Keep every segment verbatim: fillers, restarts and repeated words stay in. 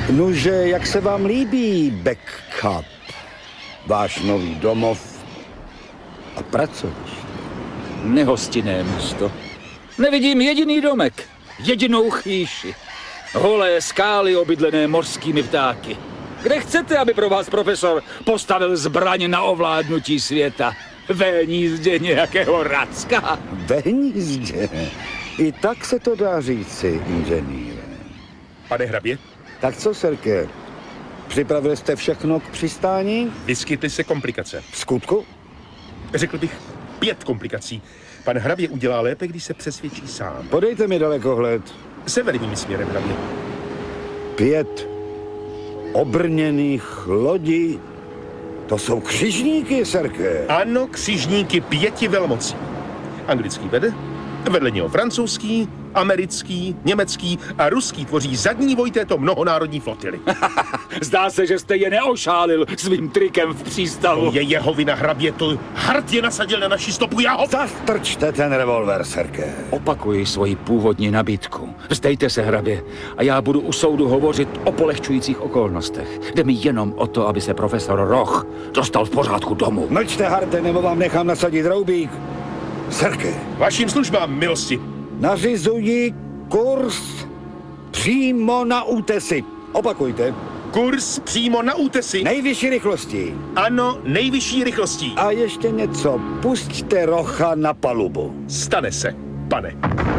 Nuže, jak se vám líbí Back-Cup? Váš nový domov a pracoviště? Nehostinné místo. Nevidím jediný domek, jedinou chýši. Holé skály obydlené mořskými ptáky. Kde chcete, aby pro vás profesor postavil zbraň na ovládnutí světa? Ve hnízdě nějakého Racka? Ve hnízdě? I tak se to dá říci, inženýre. Pane hrabě? Tak co, Serke? Připravili jste všechno k přistání? Vyskytly se komplikace. V skutku? Řekl bych pět komplikací. Pan hrabě udělá lépe, když se přesvědčí sám. Podejte mi dalekohled. Severním směrem, hrabě. Pět obrněných lodí. To jsou křižníky, Serke. Ano, křižníky pěti velmocí. Anglický vede, vedle něho francouzský, americký, německý a ruský tvoří zadní voj této mnohonárodní flotily. Zdá se, že jste je neošálil svým trikem v přístavu. Je jeho vina, hrabě, to Hart je nasadil na naši stopu, já ho... Zastrčte ten revolver, Serke. Opakuji svoji původní nabídku. Vzdejte se, hrabě, a já budu u soudu hovořit o polehčujících okolnostech. Jde mi jenom o to, aby se profesor Roch dostal v pořádku domů. Mlčte, Harte, nebo vám nechám nasadit roubík. Serke. Vaším službám, milosti. Nařizuji kurz přímo na útesy. Opakujte. Kurz přímo na útesy. Nejvyšší rychlosti. Ano, nejvyšší rychlostí. A ještě něco. Pusťte Rocha na palubu. Stane se, pane.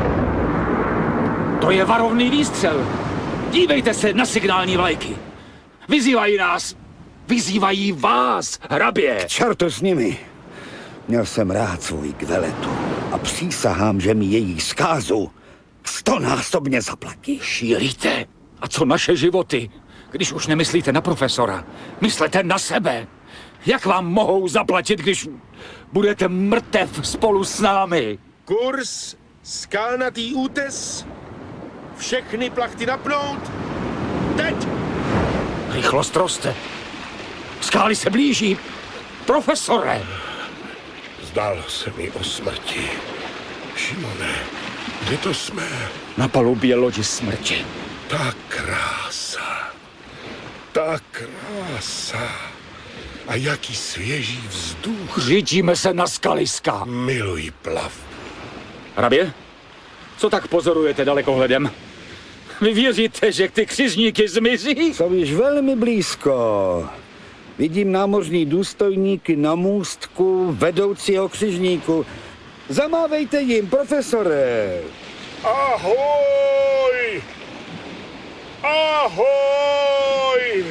To je varovný výstřel. Dívejte se na signální vlajky. Vyzývají nás. Vyzývají vás, hrabě. Čertu s nimi. Měl jsem rád svůj Kveletu a přísahám, že mi její zkázu stonásobně zaplatí. Šílíte? A co naše životy? Když už nemyslíte na profesora, myslete na sebe. Jak vám mohou zaplatit, když budete mrtev spolu s námi? Kurz, skalnatý útes, všechny plachty napnout. Teď! Rychlost roste. Skály se blíží. Profesore! Zdálo se mi o smrti. Šimone, kde to jsme? Na palubě lodi smrti. Ta krása. Ta krása. A jaký svěží vzduch. Řídíme se na skaliska. Miluji plav. Hrabě, co tak pozorujete dalekohledem? Vy věříte, že ty křižníky zmizí? Jsou již velmi blízko. Vidím námořní důstojníky na můstku vedoucího křižníku. Zamávejte jim, profesore. Ahoj! Ahoj!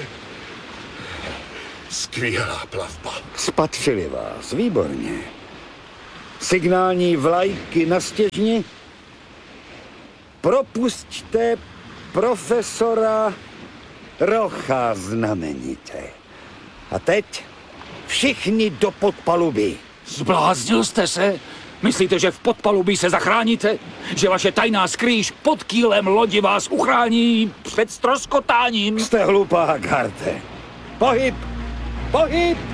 Skvělá plavba. Spatřili vás, výborně. Signální vlajky na stěžni. Propusťte profesora Rocha znamenitě. A teď všichni do podpaluby. Zbláznil jste se? Myslíte, že v podpalubí se zachráníte? Že vaše tajná skrýž pod kýlem lodi vás uchrání před ztroskotáním? Jste hlupák, Harte. Pohyb! Pohyb!